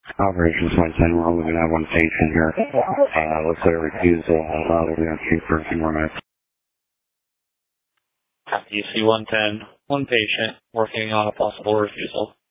Operations 110, we're only going to have one patient here. Looks like a refusal. We're going to treat for a few more minutes. UC 110, one patient working on a possible refusal.